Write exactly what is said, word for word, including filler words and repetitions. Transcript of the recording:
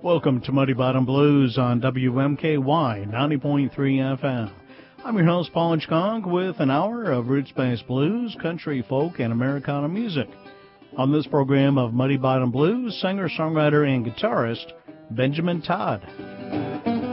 Welcome to Muddy Bottom Blues on W M K Y ninety point three F M. I'm your host, Paul Inchkong, with an hour of roots-based blues, country, folk, and Americana music. On this program of Muddy Bottom Blues, singer, songwriter, and guitarist Benjamin Todd.